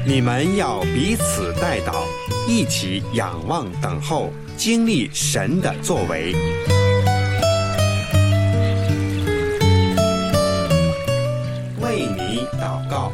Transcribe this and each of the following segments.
你们要彼此代祷，一起仰望等候，经历神的作为。为你祷告。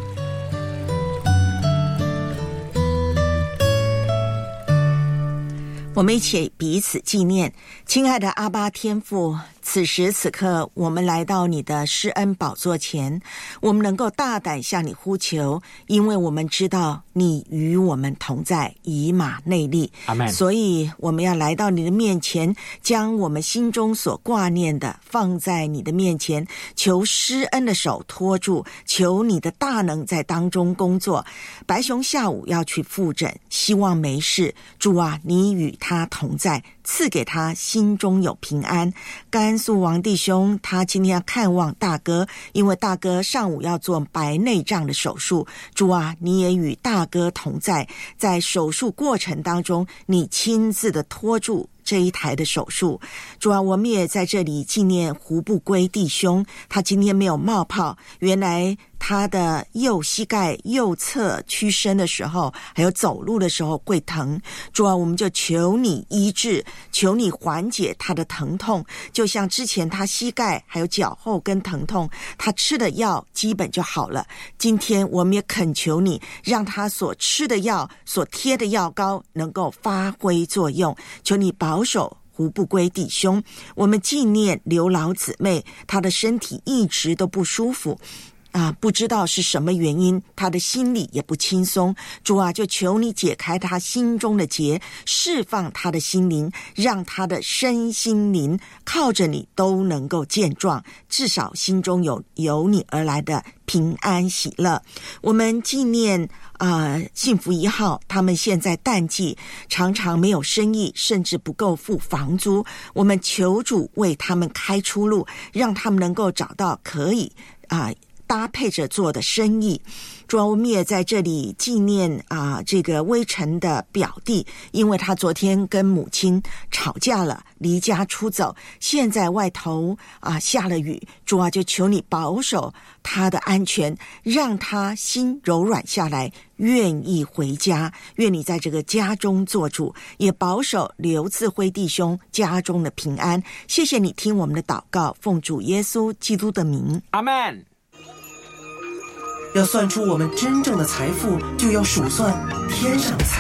我们一起彼此纪念。亲爱的阿爸天父，此时此刻我们来到你的施恩宝座前，我们能够大胆向你呼求，因为我们知道你与我们同在，以马内利。 阿们。 所以我们要来到你的面前，将我们心中所挂念的放在你的面前，求施恩的手托住，求你的大能在当中工作。白熊下午要去复诊，希望没事。主啊，你与他同在，赐给他心中有平安。甘肃王弟兄他今天要看望大哥，因为大哥上午要做白内障的手术。主啊，你也与大哥同在，在手术过程当中，你亲自的托住这一台的手术。主啊，我们也在这里纪念胡不归弟兄，他今天没有冒泡，原来他的右膝盖右侧屈伸的时候，还有走路的时候会疼。主啊，我们就求你医治，求你缓解他的疼痛，就像之前他膝盖还有脚后跟疼痛，他吃的药基本就好了。今天我们也恳求你，让他所吃的药所贴的药膏能够发挥作用，求你保守胡不归弟兄。我们纪念刘老姊妹，她的身体一直都不舒服不知道是什么原因，他的心里也不轻松。主啊，就求你解开他心中的结，释放他的心灵，让他的身心灵靠着你都能够健壮，至少心中有你而来的平安喜乐。我们纪念幸福一号，他们现在淡季，常常没有生意，甚至不够付房租。我们求主为他们开出路，让他们能够找到可以搭配着做的生意。主要我们也在这里纪念这个微臣的表弟，因为他昨天跟母亲吵架了，离家出走，现在外头下了雨。主啊，就求你保守他的安全，让他心柔软下来，愿意回家。愿你在这个家中做主，也保守刘志辉弟兄家中的平安。谢谢你听我们的祷告，奉主耶稣基督的名， 阿们。 要算出我们真正的财富，就要数算天上的财